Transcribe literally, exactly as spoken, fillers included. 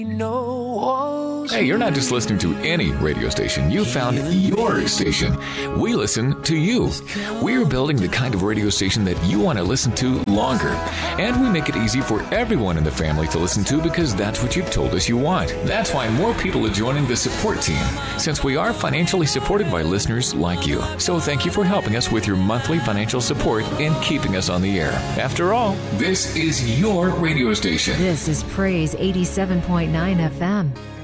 Hey, you're not just listening to any radio station. You found your station. We listen to you. We're building the kind of radio station that you want to listen to longer. And we make it easy for everyone in the family to listen to because that's what you've told us you want. That's why more people are joining the support team, since we are financially supported by listeners like you. So thank you for helping us with your monthly financial support and keeping us on the air. After all, this is your radio station. This is Praise eighty-seven point nine F M.